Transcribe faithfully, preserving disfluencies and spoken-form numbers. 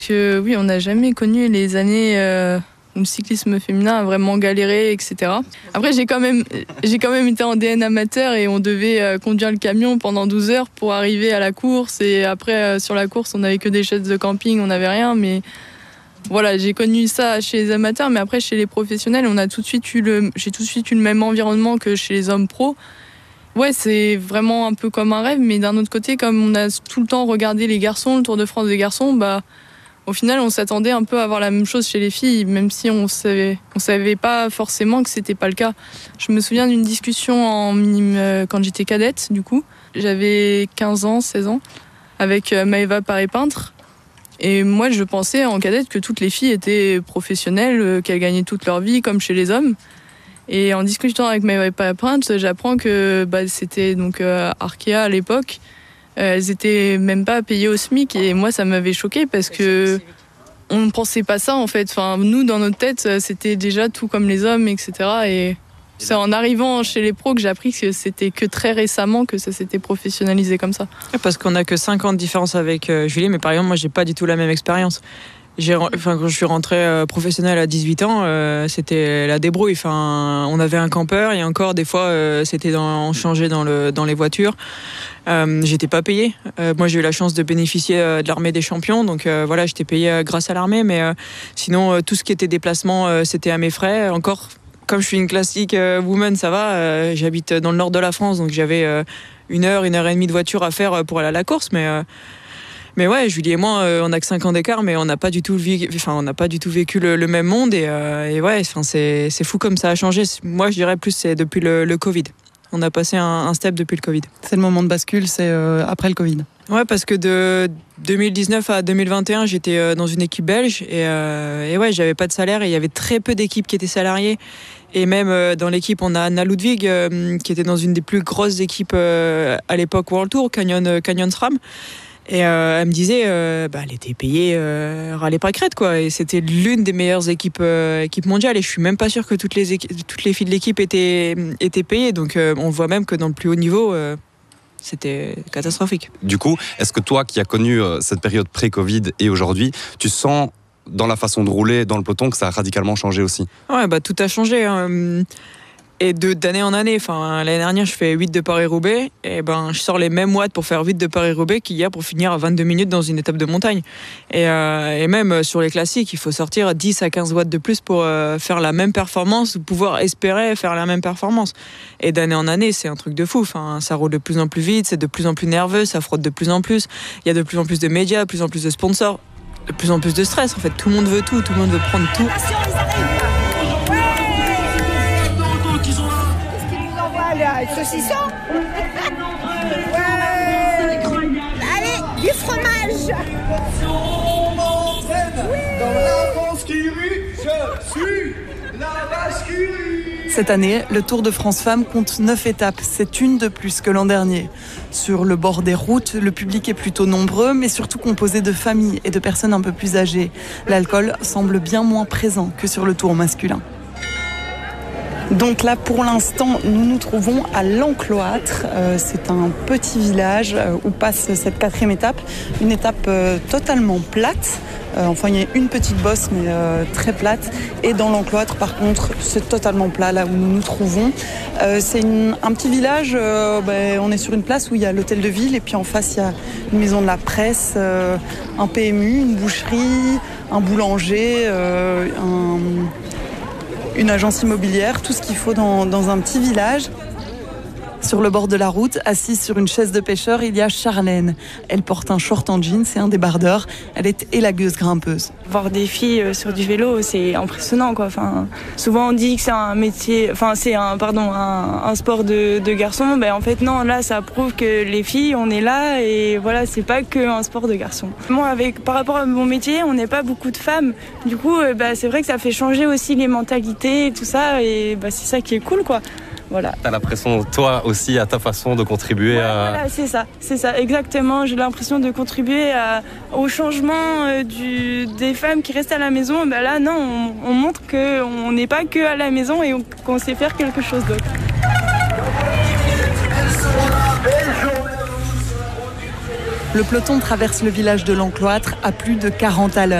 Que, oui, on n'a jamais connu les années euh, où le cyclisme féminin a vraiment galéré, et cetera. Après, j'ai quand même, j'ai quand même été en D N amateur et on devait euh, conduire le camion pendant douze heures pour arriver à la course. Et après, euh, sur la course, on n'avait que des chaises de camping, on n'avait rien. Mais voilà, j'ai connu ça chez les amateurs. Mais après, chez les professionnels, on a tout de suite eu le, j'ai tout de suite eu le même environnement que chez les hommes pros. Ouais, c'est vraiment un peu comme un rêve. Mais d'un autre côté, comme on a tout le temps regardé les garçons, le Tour de France des garçons, bah... Au final, on s'attendait un peu à avoir la même chose chez les filles, même si on savait, on savait pas forcément que c'était pas le cas. Je me souviens d'une discussion en minime, quand j'étais cadette, du coup. J'avais quinze ans, seize ans, avec Maëva Paré-Peintre. Et moi, je pensais en cadette que toutes les filles étaient professionnelles, qu'elles gagnaient toute leur vie, comme chez les hommes. Et en discutant avec Maëva Paré-Peintre, j'apprends que bah, c'était donc euh, Arkea à l'époque. Elles étaient même pas payées au SMIC et moi ça m'avait choquée parce que on ne pensait pas ça en fait. Enfin, nous dans notre tête c'était déjà tout comme les hommes, et cetera. Et c'est en arrivant chez les pros que j'ai appris que c'était que très récemment que ça s'était professionnalisé comme ça. Parce qu'on a que cinq ans de différence avec euh, Julie, mais par exemple moi j'ai pas du tout la même expérience. J'ai, enfin, quand je suis rentrée euh, professionnelle à dix-huit ans, euh, c'était la débrouille. Enfin, on avait un campeur et encore des fois, euh, c'était dans, on changeait dans, le, dans les voitures. Euh, j'étais pas payée. Euh, moi, j'ai eu la chance de bénéficier euh, de l'armée des champions, donc euh, voilà, j'étais payée euh, grâce à l'armée. Mais euh, sinon, euh, tout ce qui était déplacement, euh, c'était à mes frais. Encore, comme je suis une classique euh, woman, ça va. Euh, j'habite dans le nord de la France, donc j'avais euh, une heure, une heure et demie de voiture à faire pour aller à la course, mais euh, Mais ouais, Julie et moi, euh, on a que cinq ans d'écart, mais on n'a pas du tout, vi- enfin, on n'a pas du tout vécu le, le même monde. Et, euh, et ouais, c'est, c'est fou comme ça a changé. Moi, je dirais plus c'est depuis le, le Covid. On a passé un, un step depuis le Covid. C'est le moment de bascule, c'est euh, après le Covid. Ouais, parce que de deux mille dix-neuf à deux mille vingt et un, j'étais dans une équipe belge. Et, euh, et ouais, j'avais pas de salaire et il y avait très peu d'équipes qui étaient salariées. Et même euh, dans l'équipe, on a Anna Ludwig, euh, qui était dans une des plus grosses équipes euh, à l'époque World Tour, Canyon, Canyon SRAM. Et euh, elle me disait, euh, bah, elle était payée, euh, râlait pas crête, quoi. Et c'était l'une des meilleures équipes, euh, équipes mondiales. Et je suis même pas sûre que toutes les, équ- toutes les filles de l'équipe étaient, étaient payées. Donc euh, on voit même que dans le plus haut niveau, euh, c'était catastrophique. Du coup, est-ce que toi qui as connu euh, cette période pré-Covid et aujourd'hui, tu sens dans la façon de rouler dans le peloton que ça a radicalement changé aussi? Ouais, bah tout a changé. Hein. Et de, d'année en année, enfin, l'année dernière, je fais huit de Paris-Roubaix, et ben, je sors les mêmes watts pour faire huit de Paris-Roubaix qu'hier pour finir à vingt-deux minutes dans une étape de montagne. Et, euh, et même sur les classiques, il faut sortir dix à quinze watts de plus pour euh, faire la même performance, ou pouvoir espérer faire la même performance. Et d'année en année, c'est un truc de fou. Enfin, ça roule de plus en plus vite, c'est de plus en plus nerveux, ça frotte de plus en plus. Il y a de plus en plus de médias, de plus en plus de sponsors, de plus en plus de stress. En fait, tout le monde veut tout, tout le monde veut prendre tout. Saucisson. Ouais. Allez, du fromage. Dans la France qui rit, je suis la vache qui rit. Cette année, le Tour de France Femmes compte neuf étapes. C'est une de plus que l'an dernier. Sur le bord des routes, le public est plutôt nombreux, mais surtout composé de familles et de personnes un peu plus âgées. L'alcool semble bien moins présent que sur le Tour masculin. Donc là, pour l'instant, nous nous trouvons à l'Encloître. Euh, c'est un petit village euh, où passe cette quatrième étape. Une étape euh, totalement plate. Euh, enfin, il y a une petite bosse, mais euh, très plate. Et dans l'Encloître, par contre, c'est totalement plat, là où nous nous trouvons. Euh, c'est une, un petit village. Euh, ben, on est sur une place où il y a l'hôtel de ville. Et puis en face, il y a une maison de la presse, euh, un P M U, une boucherie, un boulanger, euh, un... une agence immobilière, tout ce qu'il faut dans, dans un petit village. Sur le bord de la route, assise sur une chaise de pêcheur, il y a Charlène. Elle porte un short en jeans et un débardeur. Elle est élagueuse grimpeuse. Voir des filles sur du vélo, c'est impressionnant, quoi. Enfin, souvent on dit que c'est un métier, enfin c'est un, pardon, un, un sport de, de garçon. Ben en fait non, là ça prouve que les filles, on est là et voilà, c'est pas que un sport de garçon. Moi, avec par rapport à mon métier, on n'est pas beaucoup de femmes. Du coup, ben, c'est vrai que ça fait changer aussi les mentalités et tout ça, et ben, c'est ça qui est cool, quoi. Voilà. T'as l'impression, toi aussi, à ta façon de contribuer ouais, à... Voilà, c'est ça, c'est ça, exactement. J'ai l'impression de contribuer à, au changement euh, du, des femmes qui restent à la maison. Ben là, non, on, on montre qu'on n'est pas que à la maison et on, qu'on sait faire quelque chose d'autre. Le peloton traverse le village de l'Encloître à plus de quarante à l'heure.